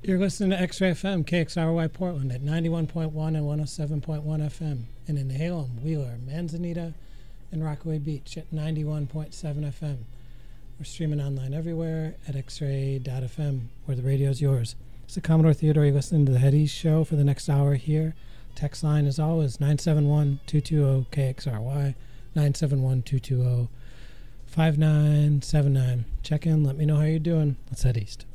You're listening to X-Ray FM, KXRY Portland at 91.1 and 107.1 FM, and in Halem, Wheeler, Manzanita, and Rockaway Beach at 91.7 FM. We're streaming online everywhere at xray.fm, where the radio's yours. It's the Commodore Theodore. You're listening to the Headies Show for the next hour here. Text line, as always, 971-220-KXRY, 971-220-5979. Check in, let me know how you're doing. Let's head east.